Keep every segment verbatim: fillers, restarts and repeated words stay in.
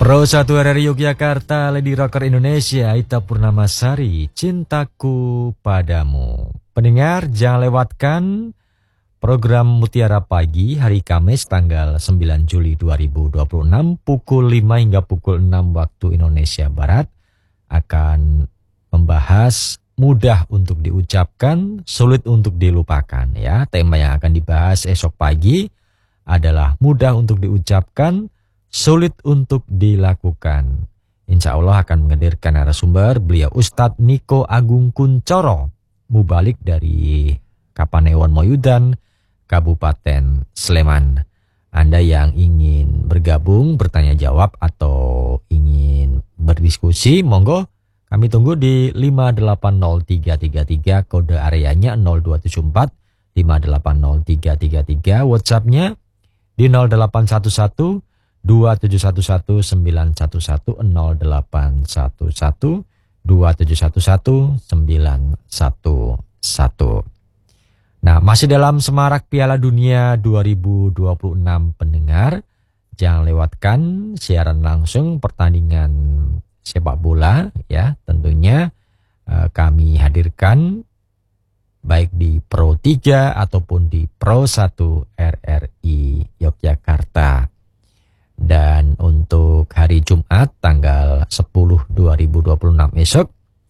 Pro satu R R I Yogyakarta, Lady Rocker Indonesia, Ita Purnamasari, Cintaku Padamu. Pendengar, jangan lewatkan program Mutiara Pagi hari Kamis tanggal sembilan Juli dua ribu dua puluh enam pukul lima hingga pukul enam waktu Indonesia Barat akan membahas mudah untuk diucapkan, sulit untuk dilupakan ya. Tema yang akan dibahas esok pagi adalah mudah untuk diucapkan, sulit untuk dilakukan. Insya Allah akan menghadirkan narasumber beliau Ustadz Niko Agung Kuncoro, mubalik dari Kapanewon Moyudan, Kabupaten Sleman. Anda yang ingin bergabung, bertanya jawab atau ingin berdiskusi, monggo kami tunggu di lima delapan nol tiga tiga tiga, kode areanya nol dua tujuh empat lima delapan nol tiga tiga tiga, WhatsAppnya di nol delapan satu satu dua tujuh satu satu sembilan satu satu nol delapan satu satu dua tujuh satu satu sembilan satu satu. Nah, masih dalam semarak Piala Dunia dua ribu dua puluh enam pendengar, jangan lewatkan siaran langsung pertandingan sepak bola ya. Tentunya eh, kami hadirkan baik di Pro tiga ataupun di Pro satu R R I Yogyakarta. Dan untuk hari Jumat tanggal sepuluh dua ribu dua puluh enam esok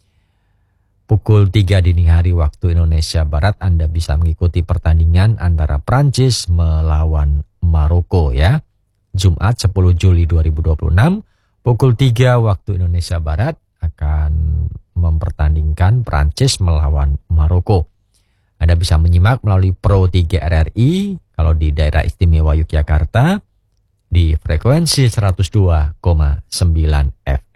pukul tiga dini hari waktu Indonesia Barat Anda bisa mengikuti pertandingan antara Prancis melawan Maroko ya. Jumat sepuluh Juli dua ribu dua puluh enam pukul tiga waktu Indonesia Barat akan mempertandingkan Prancis melawan Maroko. Anda bisa menyimak melalui Pro tiga R R I kalau di daerah istimewa Yogyakarta di frekuensi seratus dua koma sembilan F